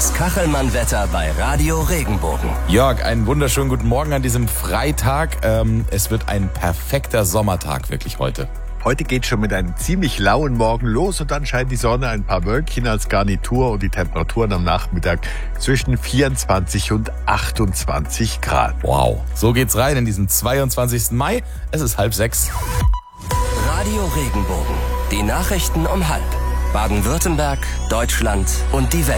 Das Kachelmann-Wetter bei Radio Regenbogen. Jörg, einen wunderschönen guten Morgen an diesem Freitag. Es wird ein perfekter Sommertag wirklich heute. Heute geht schon mit einem ziemlich lauen Morgen los und dann scheint die Sonne, ein paar Wölkchen als Garnitur und die Temperaturen am Nachmittag zwischen 24 und 28 Grad. Wow, so geht's rein in diesen 22. Mai. Es ist 5:30. Radio Regenbogen. Die Nachrichten um 5. Baden-Württemberg, Deutschland und die Welt.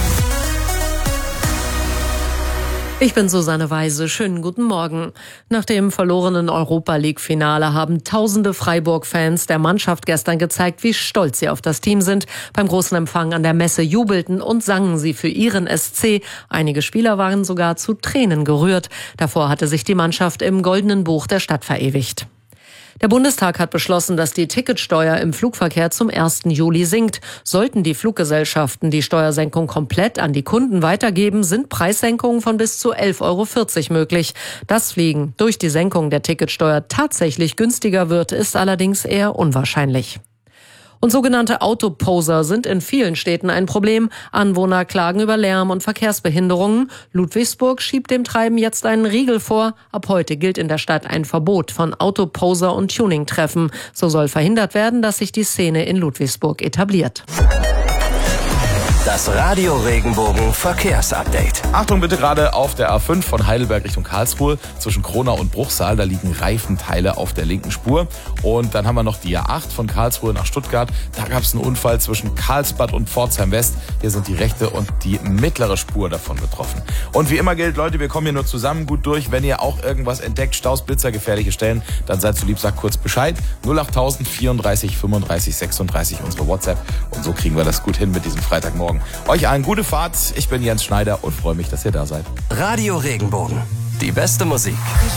Ich bin Susanne Weise. Schönen guten Morgen. Nach dem verlorenen Europa-League-Finale haben tausende Freiburg-Fans der Mannschaft gestern gezeigt, wie stolz sie auf das Team sind. Beim großen Empfang an der Messe jubelten und sangen sie für ihren SC. Einige Spieler waren sogar zu Tränen gerührt. Davor hatte sich die Mannschaft im Goldenen Buch der Stadt verewigt. Der Bundestag hat beschlossen, dass die Ticketsteuer im Flugverkehr zum 1. Juli sinkt. Sollten die Fluggesellschaften die Steuersenkung komplett an die Kunden weitergeben, sind Preissenkungen von bis zu 11,40 € möglich. Das Fliegen durch die Senkung der Ticketsteuer tatsächlich günstiger wird, ist allerdings eher unwahrscheinlich. Und sogenannte Autoposer sind in vielen Städten ein Problem. Anwohner klagen über Lärm und Verkehrsbehinderungen. Ludwigsburg schiebt dem Treiben jetzt einen Riegel vor. Ab heute gilt in der Stadt ein Verbot von Autoposer und Tuningtreffen. So soll verhindert werden, dass sich die Szene in Ludwigsburg etabliert. Das Radio Regenbogen Verkehrsupdate. Achtung bitte, gerade auf der A5 von Heidelberg Richtung Karlsruhe zwischen Kronau und Bruchsal. Da liegen Reifenteile auf der linken Spur. Und dann haben wir noch die A8 von Karlsruhe nach Stuttgart. Da gab es einen Unfall zwischen Karlsbad und Pforzheim West. Hier sind die rechte und die mittlere Spur davon betroffen. Und wie immer gilt, Leute, wir kommen hier nur zusammen gut durch. Wenn ihr auch irgendwas entdeckt, Staus, Blitzer, gefährliche Stellen, dann seid so lieb, sagt kurz Bescheid. 08000 34 35 36 unsere WhatsApp. Und so kriegen wir das gut hin mit diesem Freitagmorgen. Euch allen gute Fahrt. Ich bin Jens Schneider und freue mich, dass ihr da seid. Radio Regenbogen. Die beste Musik.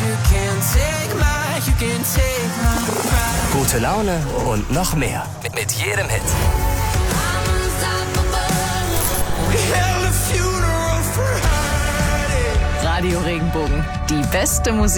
Gute Laune und noch mehr. Mit jedem Hit. Radio Regenbogen. Die beste Musik.